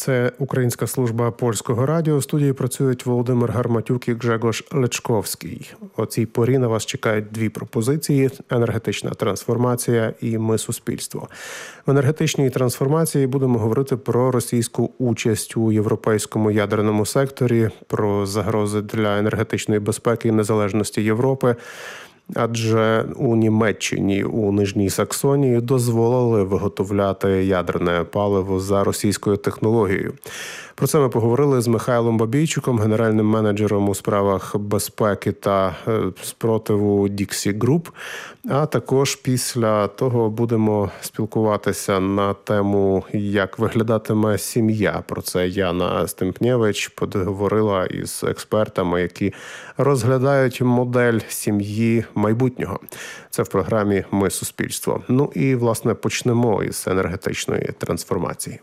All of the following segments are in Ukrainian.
Це Українська служба Польського радіо. У студії працюють Володимир Гарматюк і Гжегош Лечковський. О цій порі на вас чекають дві пропозиції – енергетична трансформація і ми суспільство. В енергетичній трансформації будемо говорити про російську участь у європейському ядерному секторі, про загрози для енергетичної безпеки і незалежності Європи. Адже у Німеччині, у Нижній Саксонії дозволили виготовляти ядерне паливо за російською технологією. Про це ми поговорили з Михайлом Бабійчуком, генеральним менеджером у справах безпеки та спротиву Dixie Group. А також після того будемо спілкуватися на тему, як виглядатиме сім'я. Про це Яна Стемпнєвич поговорила із експертами, які розглядають модель сім'ї майбутнього. Це в програмі «Ми суспільство». Ну і, власне, почнемо із енергетичної трансформації.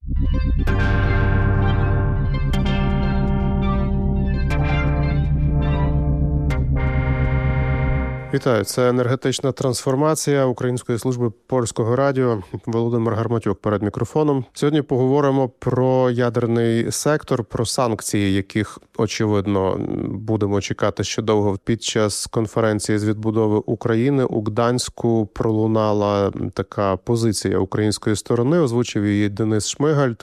Вітаю, це енергетична трансформація Української служби Польського радіо. Володимир Гарматюк перед мікрофоном. Сьогодні поговоримо про ядерний сектор, про санкції, яких, очевидно, будемо чекати ще довго. Під час конференції з відбудови України у Гданську пролунала така позиція української сторони, озвучив її Денис Шмигаль.